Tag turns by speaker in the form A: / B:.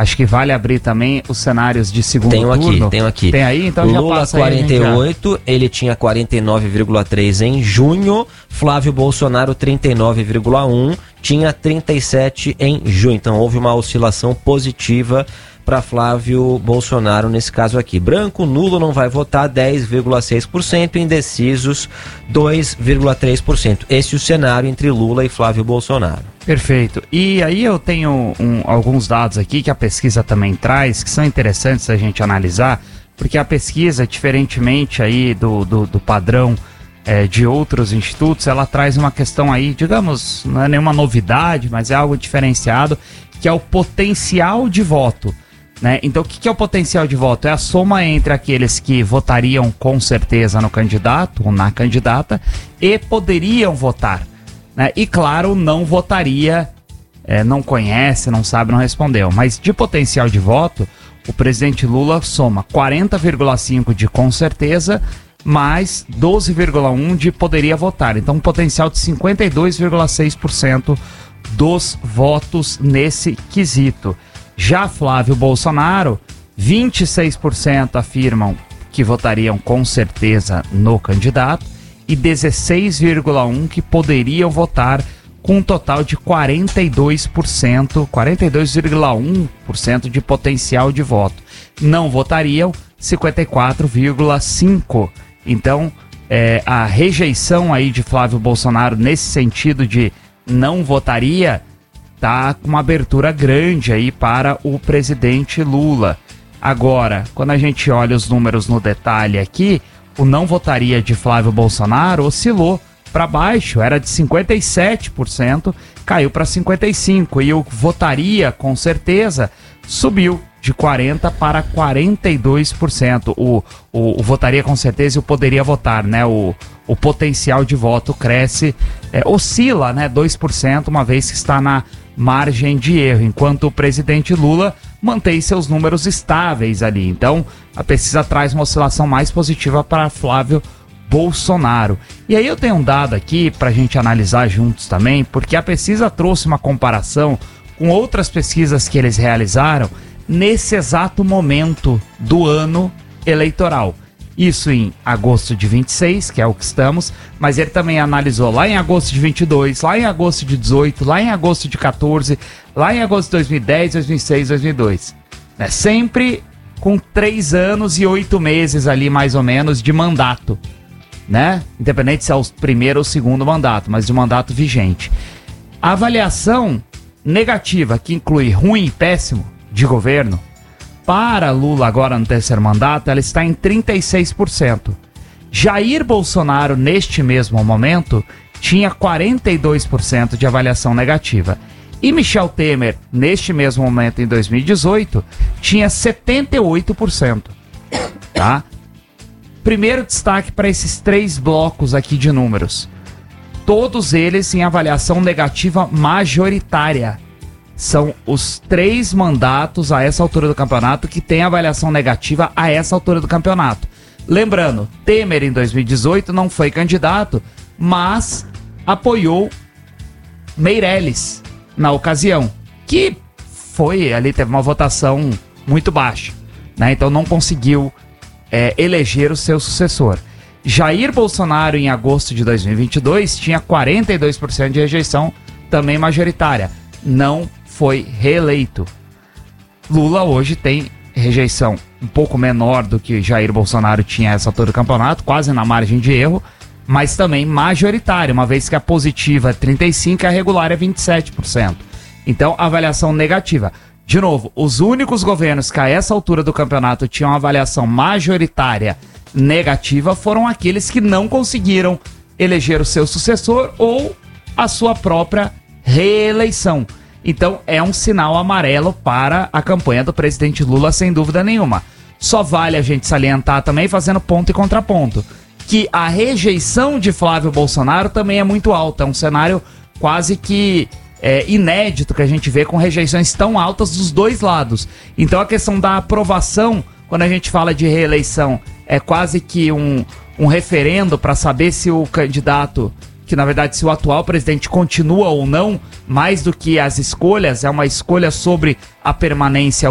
A: Acho que vale abrir também os cenários de segundo turno.
B: Tenho aqui.
A: Tem aí? Então já
B: Lula
A: passa
B: 48, ele tinha 49,3 em junho. Flávio Bolsonaro 39,1, tinha 37 em junho. Então houve uma oscilação positiva para Flávio Bolsonaro nesse caso aqui. Branco, nulo, não vai votar, 10,6%, indecisos, 2,3%. Esse é o cenário entre Lula e Flávio Bolsonaro.
A: Perfeito. E aí eu tenho alguns dados aqui que a pesquisa também traz, que são interessantes a gente analisar, porque a pesquisa, diferentemente aí do padrão de outros institutos, ela traz uma questão aí, digamos, não é nenhuma novidade, mas é algo diferenciado, que é o potencial de voto. Né? Então, o que é o potencial de voto? É a soma entre aqueles que votariam com certeza no candidato ou na candidata e poderiam votar. Né? E, claro, não votaria, não conhece, não sabe, não respondeu. Mas de potencial de voto, o presidente Lula soma 40,5% de com certeza, mais 12,1% de poderia votar. Então, um potencial de 52,6% dos votos nesse quesito. Já Flávio Bolsonaro, 26% afirmam que votariam com certeza no candidato e 16,1% que poderiam votar, com um total de 42,1% de potencial de voto. Não votariam 54,5%. Então, a rejeição aí de Flávio Bolsonaro nesse sentido de não votaria tá com uma abertura grande aí para o presidente Lula. Agora, quando a gente olha os números no detalhe aqui, o não votaria de Flávio Bolsonaro oscilou para baixo, era de 57%, caiu para 55%, e o votaria com certeza subiu de 40% para 42%. O votaria com certeza e o poderia votar, né? O potencial de voto cresce, oscila, né? 2%, uma vez que está na margem de erro, enquanto o presidente Lula mantém seus números estáveis ali. Então, a pesquisa traz uma oscilação mais positiva para Flávio Bolsonaro. E aí eu tenho um dado aqui para a gente analisar juntos também, porque a pesquisa trouxe uma comparação com outras pesquisas que eles realizaram nesse exato momento do ano eleitoral. Isso em agosto de 26, que é o que estamos, mas ele também analisou lá em agosto de 22, lá em agosto de 18, lá em agosto de 14, lá em agosto de 2010, 2006, 2002. Né? Sempre com 3 anos e 8 meses ali, mais ou menos, de mandato. Né? Independente se é o primeiro ou segundo mandato, mas de mandato vigente. A avaliação negativa, que inclui ruim e péssimo de governo, para Lula agora no terceiro mandato, ela está em 36%. Jair Bolsonaro, neste mesmo momento, tinha 42% de avaliação negativa. E Michel Temer, neste mesmo momento, em 2018, tinha 78%. Tá? Primeiro destaque para esses 3 blocos aqui de números. Todos eles em avaliação negativa majoritária. São os 3 mandatos a essa altura do campeonato que têm avaliação negativa a essa altura do campeonato. Lembrando, Temer em 2018 não foi candidato, mas apoiou Meirelles na ocasião, que foi, ali teve uma votação muito baixa, né? Então não conseguiu eleger o seu sucessor. Jair Bolsonaro em agosto de 2022 tinha 42% de rejeição, também majoritária. Não foi reeleito. Lula hoje tem rejeição um pouco menor do que Jair Bolsonaro tinha a essa altura do campeonato, quase na margem de erro, mas também majoritária, uma vez que a positiva é 35% e a regular é 27%. Então, avaliação negativa. De novo, os únicos governos que a essa altura do campeonato tinham uma avaliação majoritária negativa foram aqueles que não conseguiram eleger o seu sucessor ou a sua própria reeleição. Então é um sinal amarelo para a campanha do presidente Lula, sem dúvida nenhuma. Só vale a gente salientar também, fazendo ponto e contraponto, que a rejeição de Flávio Bolsonaro também é muito alta. É um cenário quase que inédito que a gente vê, com rejeições tão altas dos dois lados. Então a questão da aprovação, quando a gente fala de reeleição, é quase que um referendo para saber se o candidato, que na verdade se o atual presidente continua ou não, mais do que as escolhas, é uma escolha sobre a permanência